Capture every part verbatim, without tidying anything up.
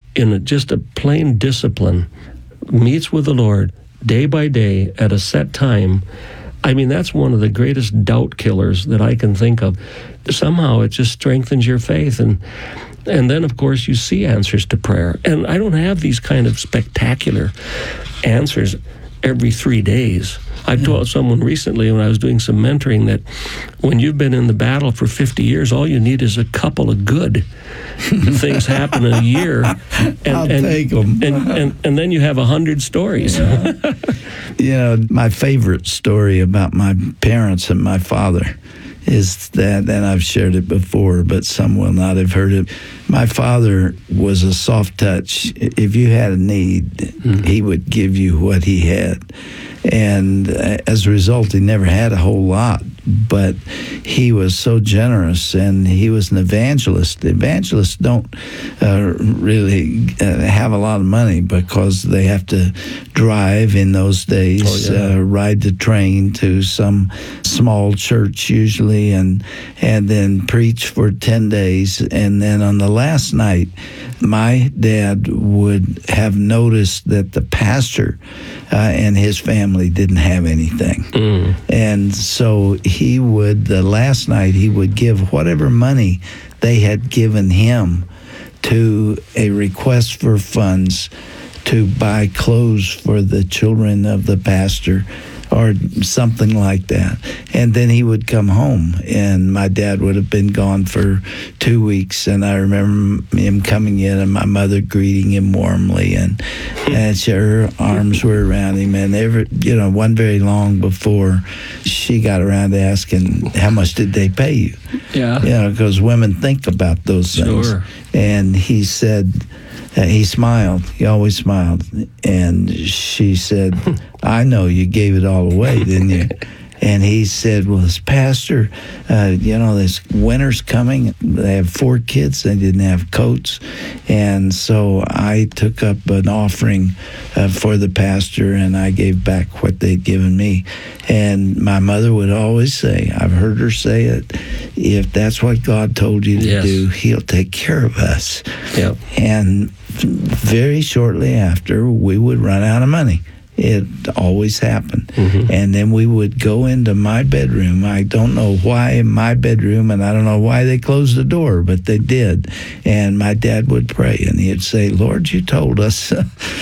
in a, just a plain discipline, meets with the Lord day by day at a set time, I mean, that's one of the greatest doubt killers that I can think of. Somehow it just strengthens your faith. And and then, of course, you see answers to prayer. And I don't have these kind of spectacular answers every three days. I told someone recently when I was doing some mentoring that when you've been in the battle for fifty years, all you need is a couple of good things happen in a year. And, I'll and, take them. And, and, and then you have a hundred stories. Yeah. You know, my favorite story about my parents and my father is that, and I've shared it before, but some will not have heard it. My father was a soft touch. If you had a need, mm-hmm. he would give you what he had. And as a result, he never had a whole lot, but he was so generous, and he was an evangelist. Evangelists don't uh, really uh, have a lot of money because they have to drive in those days, oh, yeah. uh, ride the train to some small church usually, and and then preach for ten days. And then on the last night, my dad would have noticed that the pastor uh, and his family didn't have anything. Mm. And so he would, the last night, he would give whatever money they had given him to a request for funds to buy clothes for the children of the pastor or something like that. And then he would come home, and my dad would have been gone for two weeks. And I remember him coming in and my mother greeting him warmly, and, and her arms were around him. And every, you know, one very long before she got around to asking, how much did they pay you? Yeah. You know, because women think about those things. Sure. And he said, Uh, he smiled. He always smiled. And she said, I know you gave it all away, didn't you? And he said, well, this pastor, uh, you know, this winter's coming. They have four kids. They didn't have coats. And so I took up an offering uh, for the pastor, and I gave back what they'd given me. And my mother would always say, I've heard her say it, if that's what God told you to yes. do, he'll take care of us. Yep. And very shortly after, we would run out of money. It always happened. Mm-hmm. And then we would go into my bedroom. I don't know why in my bedroom, and I don't know why they closed the door, but they did. And my dad would pray, and he'd say, Lord, you told us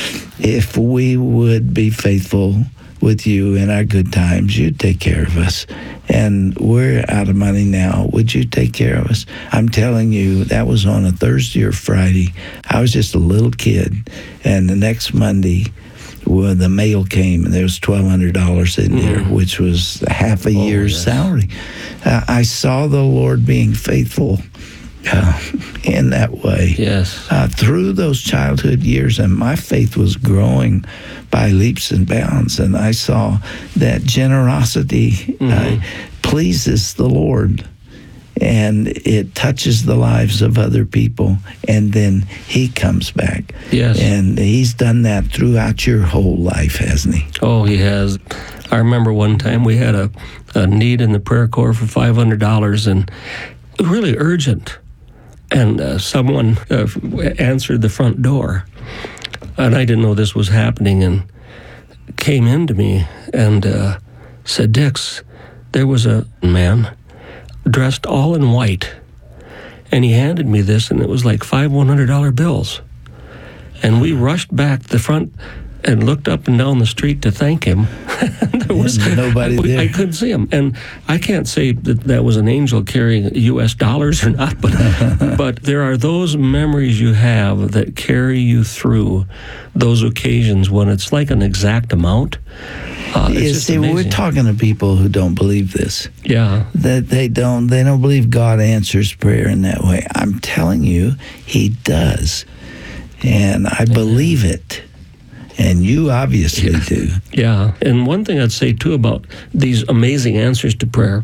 if we would be faithful with you in our good times, you'd take care of us. And we're out of money now. Would you take care of us? I'm telling you, that was on a Thursday or Friday. I was just a little kid. And the next Monday, well, the mail came, and there was twelve hundred dollars in mm. there, which was half a oh, year's yes. salary. Uh, I saw the Lord being faithful uh, in that way. Yes. Uh, through those childhood years, and my faith was growing by leaps and bounds, and I saw that generosity mm-hmm. uh, pleases the Lord. And it touches the lives of other people, and then he comes back. Yes. And he's done that throughout your whole life, hasn't he? Oh, he has. I remember one time we had a, a need in the prayer corps for five hundred dollars, and really urgent. And uh, someone uh, answered the front door, and I didn't know this was happening, and came into me and uh, said, Dix, there was a man dressed all in white, and he handed me this, and it was like five one hundred dollar bills. And we rushed back to the front and looked up and down the street to thank him. There was nobody I, there. I couldn't see him, and I can't say that that was an angel carrying U S dollars or not, but but there are those memories you have that carry you through those occasions when it's like an exact amount. Uh, you see, we're talking to people who don't believe this. Yeah, that they don't they don't believe God answers prayer in that way. I'm telling you, He does, and I believe it. And you obviously yeah. do. Yeah. And one thing I'd say, too, about these amazing answers to prayer,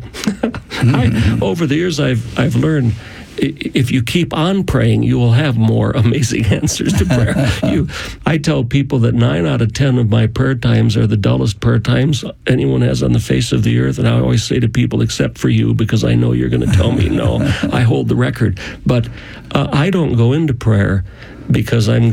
I, over the years I've I've learned if you keep on praying, you will have more amazing answers to prayer. you, I tell people that nine out of ten of my prayer times are the dullest prayer times anyone has on the face of the earth. And I always say to people, except for you, because I know you're going to tell me no. I hold the record. But uh, I don't go into prayer because I'm